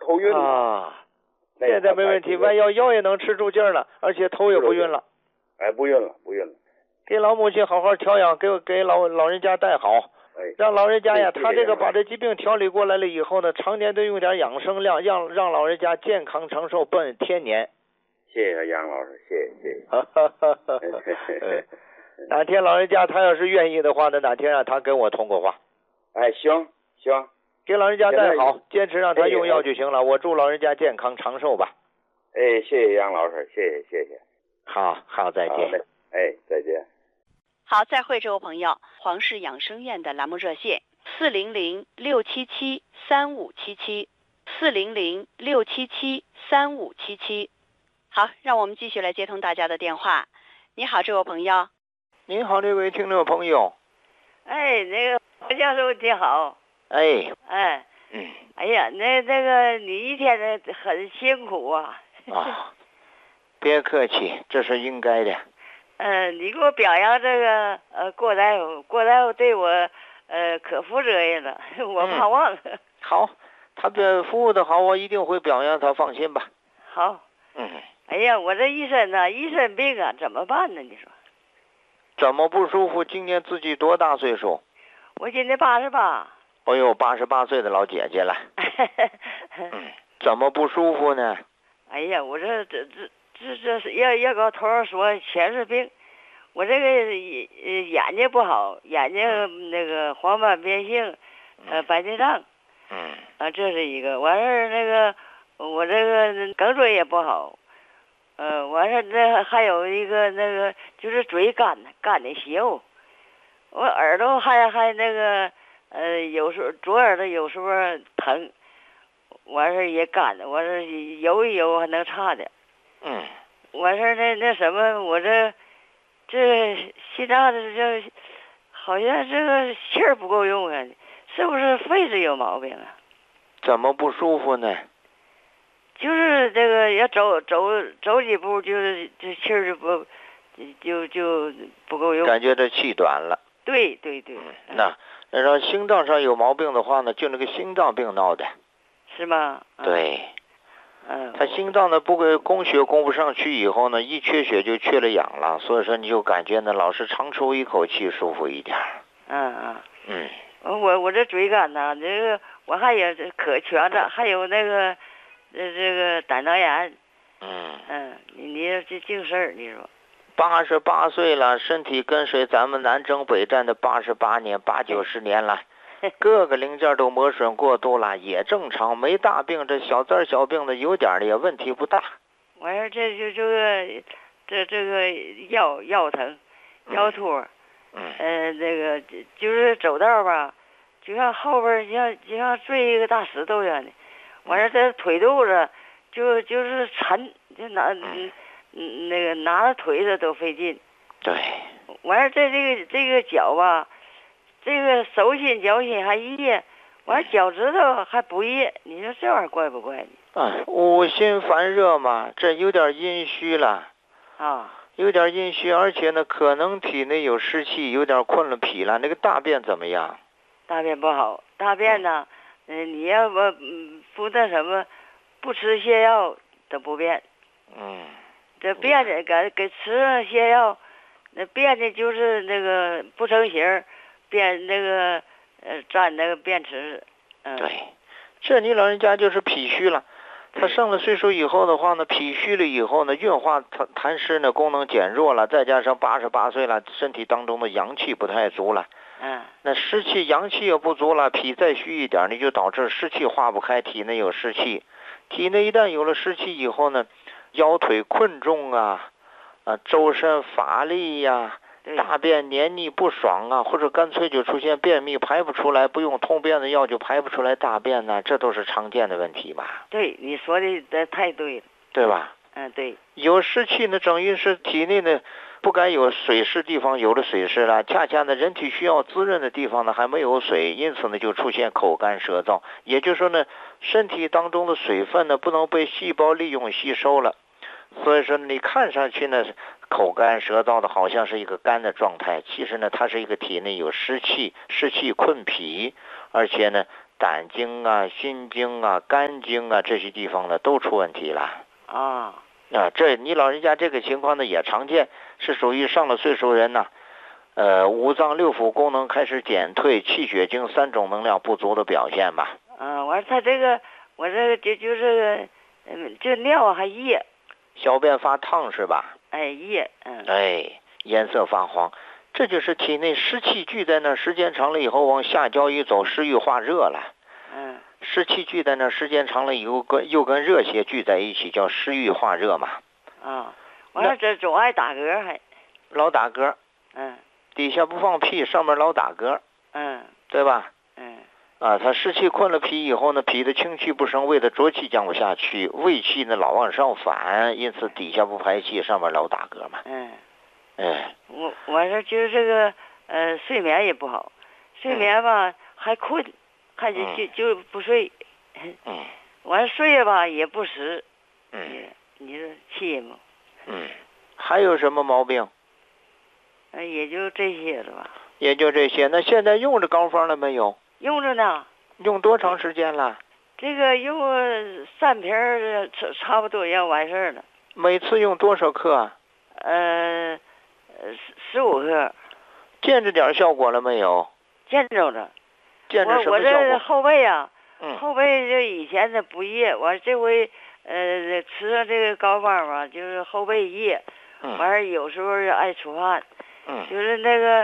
头晕啊。现在没问题，弯腰也能吃住劲儿了，而且头也不晕了。 哎，不晕了。 给老母亲好好调养，给老人家带好。让老人家呀，他这个把这疾病调理过来了以后呢，常年都用点养生量，让老人家健康长寿奔天年。 谢谢杨老师，谢谢。 哪天老人家他要是愿意的话呢，哪天让他跟我通过话。 哎，行， 给老人家带好，坚持让他用药就行了。我祝老人家健康长寿吧。 哎，谢谢杨老师，谢谢。 好，再见。 哎，再见。 好，再会，这位朋友，黄氏养生院的栏目热线400-677-3577，400-677-3577。好，让我们继续来接通大家的电话。你好，这位朋友。 您好，这位听众朋友。 哎，那个黄教授你好。 哎呀，那个你一天的很辛苦啊。 别客气，这是应该的。 你给我表扬这个郭大夫对我可负责任了，我怕忘了。 好，他服务的好，我一定会表扬他，放心吧。 好。哎呀，我这一身病啊，怎么办呢？你说。 怎么不舒服？今年自己多大岁数？ 我今年88。 哎呦，88岁的老姐姐了。怎么不舒服呢？ 哎呀，我这是要搁头上说全是病。我这个眼睛不好，眼睛那个黄斑变性，白内障。这是一个。完事儿那个我这个颈椎也不好。完事儿那还有一个那个就是嘴干的邪乎。我耳朵还那个有时候左耳朵有时候疼。完事儿也干的，完事儿游一游还能差点。完事儿那什么，我这心脏这好像这个气儿不够用啊，是不是肺子有毛病啊？ 怎么不舒服呢？ 就是这个要走几步，就是这气儿就不够用， 感觉这气短了。 对。 那让心脏上有毛病的话呢，就那个心脏病闹的。 是吗？ 对。他心脏呢供血供不上去以后呢，一缺血就缺了氧了，所以说你就感觉呢老是长出一口气舒服一点。 我这嘴干呐，这个我还有可全着，还有那个这个胆囊炎。你这净事儿，你说。 88岁了，身体跟随咱们南征北战的88年、80-90年了。各个零件都磨损过度了，也正常，没大病，这小灾小病的有点的也问题不大。 完事这就这个腰疼，腰托，那个就是走道吧，就像后边就像坠一个大石头一样的。完事这腿肚子就是沉，就拿着腿子都费劲。 对。 完事这个脚吧。这个手心脚心还热，完脚趾头还不热，你说这玩意儿怪不怪呢？ 五心烦热嘛，这有点阴虚了。有点阴虚，而且呢，可能体内有湿气，有点困了脾了。那个大便怎么样？ 大便不好，大便呢，你要不那什么，不吃泻药都不便。这便的给吃上泻药，那便的就是那个不成形。便那个占那个便池。 对，这你老人家就是脾虚了。他上了岁数以后的话呢，脾虚了以后呢，运化痰湿呢功能减弱了，再加上88岁了，身体当中的阳气不太足了。那湿气阳气也不足了，脾再虚一点，你就导致湿气化不开，体内有湿气。体内一旦有了湿气以后呢，腰腿困重周身乏力呀。大便黏腻不爽啊，或者干脆就出现便秘排不出来，不用通便的药就排不出来大便呢，这都是常见的问题吧？ 对，你说的太对了， 对吧？ 对。 有湿气呢，等于是体内呢不该有水湿地方有了水湿了，恰恰呢人体需要滋润的地方呢还没有水，因此呢就出现口干舌燥。也就是说呢，身体当中的水分呢不能被细胞利用吸收了，所以说你看上去呢口干舌燥的好像是一个干的状态，其实呢它是一个体内有湿气困脾，而且呢胆经啊、心经啊、肝经啊这些地方呢都出问题了。这你老人家这个情况呢也常见，是属于上了岁数人呢，五脏六腑功能开始减退，气血精3种能量不足的表现吧。 完了他这个我这个就是这尿还液， 小便发烫是吧？ 液， 颜色发黄，这就是体内湿气聚在那，时间长了以后往下焦一走，湿郁化热了。湿气聚在那，时间长了以后又跟热邪聚在一起，叫湿郁化热嘛。 完了这总爱打嗝还。 老打嗝。底下不放屁，上面老打嗝。对吧？他湿气困了脾以后呢，脾的清气不升，胃的浊气降不下去，胃气呢老往上反，因此底下不排气，上面老打嗝嘛。 我这就是这个睡眠也不好，睡眠吧还困，看见就不睡。完了睡吧也不实。你说气吗？ 还有什么毛病？ 也就这些了吧。 也就这些。那现在用着膏方了没有？ 用着呢。 用多长时间了？ 这个用3瓶差不多要完事儿了。 每次用多少克啊 ？15克。 见着点效果了没有？ 见着了。 见着什么效果？ 我这后背啊，后背就以前的不热，完这回吃上这个膏方吧，就是后背热，完事有时候爱出汗。就是那个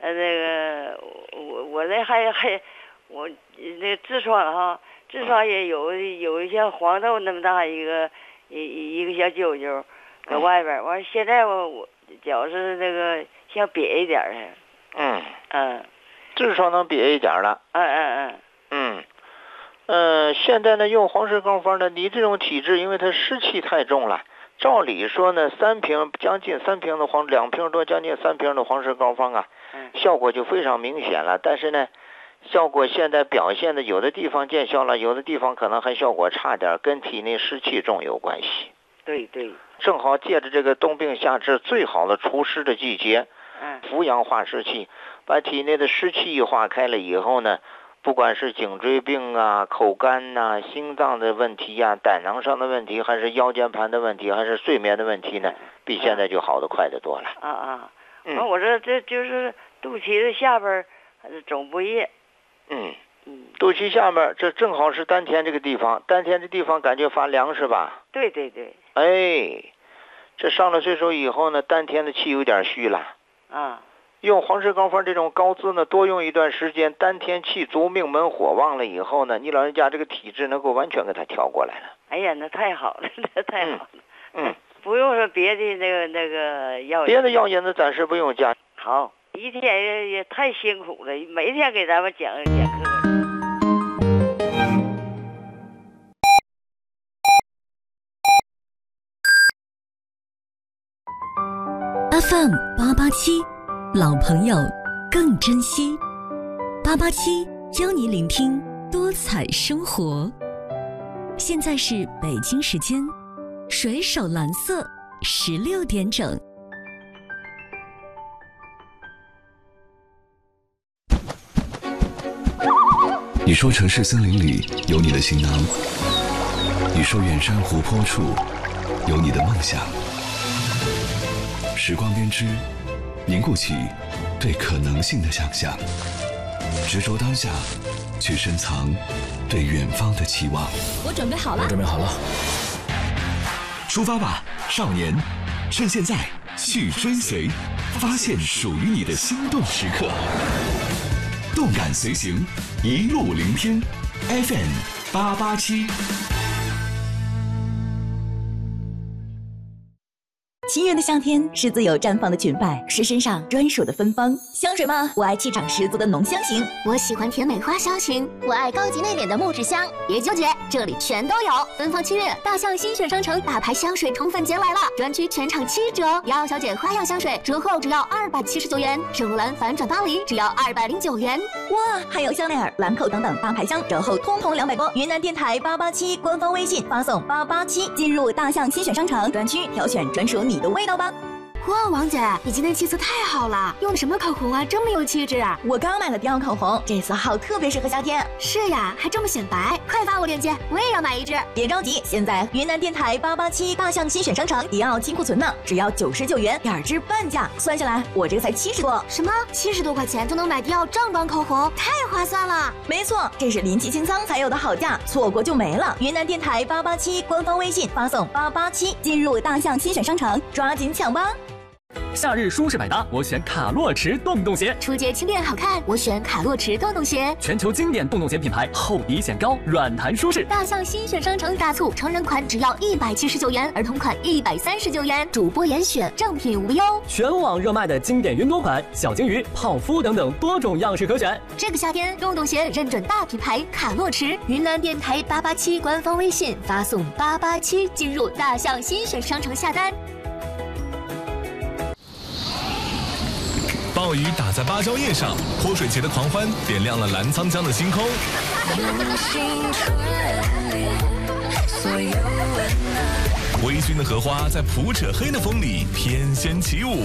我那还我那痔疮哈，痔疮也有一些黄豆那么大一个小揪揪搁外边，完现在我脚是那个像瘪一点的。 痔疮能瘪一点了。现在呢用黄氏膏方呢，你这种体质因为它湿气太重了，照理说呢将近3瓶的2瓶多将近3瓶的黄氏膏方啊，效果就非常明显了。但是呢效果现在表现的有的地方见效了，有的地方可能还效果差点，跟体内湿气重有关系。 对。 正好借着这个冬病夏治最好的除湿的季节，扶阳化湿气，把体内的湿气化开了以后呢，不管是颈椎病啊、口干啊、心脏的问题啊、胆囊上的问题，还是腰间盘的问题，还是睡眠的问题呢，比现在就好得快得多了。 我这就是肚脐的下边总不热。 肚脐下面这正好是丹田这个地方，丹田这地方感觉发凉是吧？ 对。 这上了岁数以后呢，丹田的气有点虚了。用黄氏膏方这种膏滋呢，多用一段时间，丹田气足，命门火旺了以后呢，你老人家这个体质能够完全给他调过来了。 哎呀，那太好了，那太好了。不用说别的那个药引。 别的药引子暂时不用加。 好，一天也太辛苦了，每天给咱们讲课。 FM 887，老朋友更珍惜。887邀你聆听多彩生活。现在是北京时间水手蓝色16点整。 你说城市森林里有你的行囊，你说远山湖泊处有你的梦想。时光编织，凝固起对可能性的想象，执着当下，去深藏对远方的期望。 我准备好了。 出发吧，少年！趁现在去追随，发现属于你的心动时刻。动感随行，一路聆听。FM 887。 7月的夏天是自由绽放的裙摆，是身上专属的芬芳。香水吗？我爱气场十足的浓香型。 我喜欢甜美花香型。我爱高级内敛的木质香。别纠结，这里全都有。芬芳7月，大象新选商城大牌香水宠粉节来了，专区全场7折。瑶瑶小姐花样香水折后只要279元，圣罗兰反转巴黎只要209元。 哇，还有香奈儿、兰蔻等等大牌香折后通通200多。云南电台887官方微信发送887进入大象新选商城专区，挑选专属你的味道吧。 哇，王姐，你今天气色太好了，用的什么口红啊，这么有气质啊！ 我刚买了迪奥口红，这色号特别适合夏天。 是呀，还这么显白，快发我链接，我也要买一支。 别着急，现在云南电台887大象新选商城迪奥金库存呢，只要99元，2支半价，算下来我这个才70多。 什么？70多块钱就能买迪奥正装口红，太划算了！ 没错，这是临期清仓才有的好价，错过就没了。云南电台887官方微信发送887进入大象新选商城，抓紧抢吧！ 夏日舒适百搭，我选卡洛驰洞洞鞋。 出街轻便好看，我选卡洛驰洞洞鞋。 全球经典洞洞鞋品牌，厚底显高，软弹舒适。 大象新选商城大促，成人款只要179元，儿童款139元，主播严选，正品无忧。 全网热卖的经典云朵款、小金鱼、泡芙等等多种样式可选。 这个夏天，洞洞鞋认准大品牌卡洛驰。云南电台887官方微信发送887进入大象新选商城下单。 暴雨打在芭蕉叶上，泼水节的狂欢点亮了澜沧江的星空。微醺的荷花在普扯黑的风里翩跹起舞。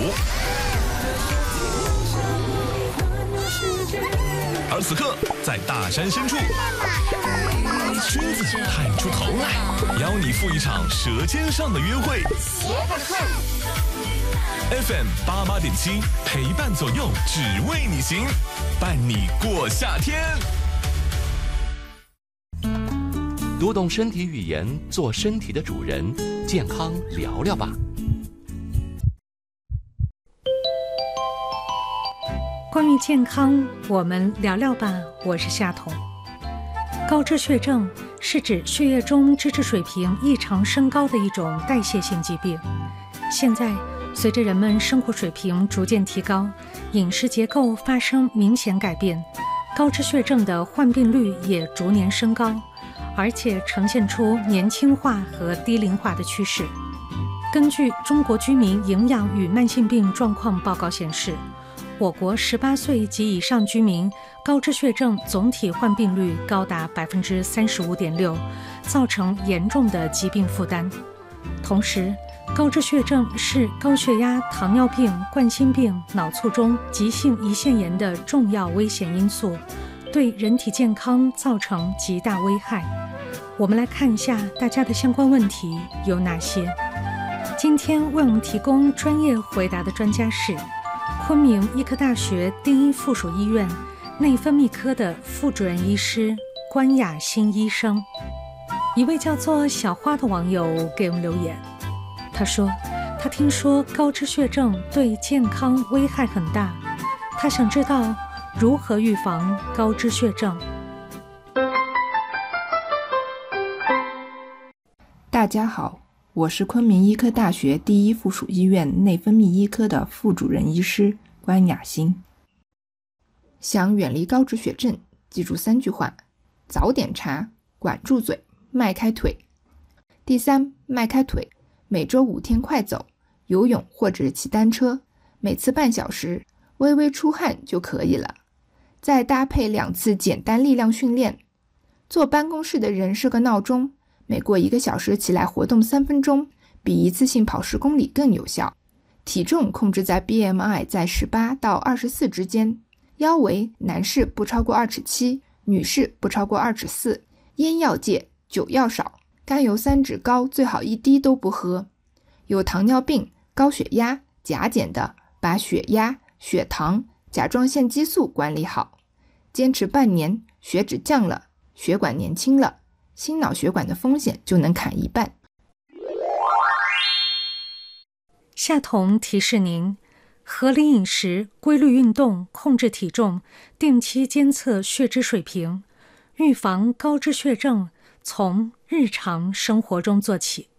而此刻，在大山深处，狮子探出头来，邀你赴一场舌尖上的约会。FM 88.7，陪伴左右，只为你行，伴你过夏天。 读懂身体语言，做身体的主人，健康聊聊吧。 关于健康，我们聊聊吧。我是夏彤。高脂血症是指血液中脂质水平异常升高的一种代谢性疾病。现在随着人们生活水平逐渐提高，饮食结构发生明显改变，高脂血症的患病率也逐年升高，而且呈现出年轻化和低龄化的趋势。根据《中国居民营养与慢性病状况报告》显示，我国18岁及以上居民高脂血症总体患病率高达35.6%，造成严重的疾病负担。同时，高脂血症是高血压、糖尿病、冠心病、脑卒中、急性胰腺炎的重要危险因素，对人体健康造成极大危害。我们来看一下大家的相关问题有哪些。今天为我们提供专业回答的专家是昆明医科大学第一附属医院内分泌科的副主任医师关雅欣医生。一位叫做小花的网友给我们留言，他说他听说高脂血症对健康危害很大，他想知道如何预防高脂血症。 大家好，我是昆明医科大学第一附属医院内分泌医科的副主任医师关雅欣。想远离高脂血症，记住3句话：早点查，管住嘴，迈开腿。第3，迈开腿，每周5天快走、游泳或者骑单车，每次半小时，微微出汗就可以了。再搭配2次简单力量训练。坐办公室的人设个闹钟，每过1个小时起来活动3分钟，比一次性跑10公里更有效。体重控制在 BMI 在18到24之间，腰围男士不超过2尺7，女士不超过2尺4。烟要戒，酒要少，甘油三酯高最好1滴都不喝。有糖尿病、高血压、甲减的，把血压、血糖、甲状腺激素管理好。坚持半年，血脂降了，血管年轻了，心脑血管的风险就能砍1半。 夏彤提示您，合理饮食、规律运动、控制体重，定期监测血脂水平，预防高脂血症从日常生活中做起。